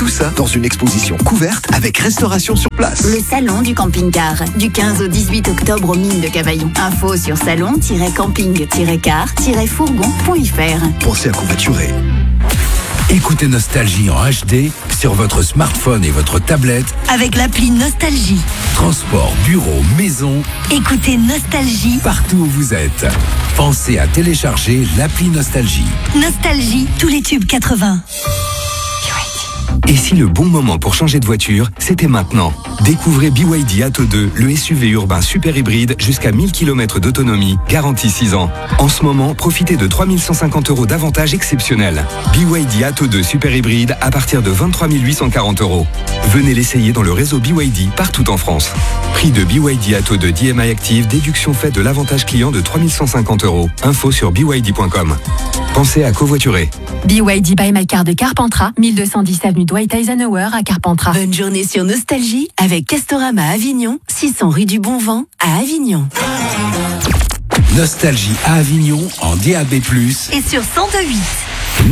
Tout ça dans une exposition couverte avec restauration sur place. Le salon du camping-car, du 15 au 18 octobre aux mines de Cavaillon. Info sur salon-camping-car-fourgon.fr. Pensez à covoiturer. Écoutez Nostalgie en HD sur votre smartphone et votre tablette avec l'appli Nostalgie. Transport, bureau, maison. Écoutez Nostalgie partout où vous êtes. Pensez à télécharger l'appli Nostalgie. Nostalgie, tous les tubes 80. Et si le bon moment pour changer de voiture, c'était maintenant? Découvrez BYD Atto 2, le SUV urbain super hybride jusqu'à 1000 km d'autonomie, garantie 6 ans. En ce moment, profitez de 3 150 € d'avantages exceptionnels. BYD Atto 2 super hybride à partir de 23 840 €. Venez l'essayer dans le réseau BYD partout en France. Prix de BYD Atto 2 DMI Active, déduction faite de l'avantage client de 3 150 €. Info sur byd.com. Pensez à covoiturer. BYD by My Car de Carpentras, 1210 avenue Dwight Eisenhower à Carpentras. Bonne journée sur Nostalgie avec Castorama à Avignon, 600 rue du Bon Vent à Avignon. Nostalgie à Avignon en DAB+. Et sur 102.8.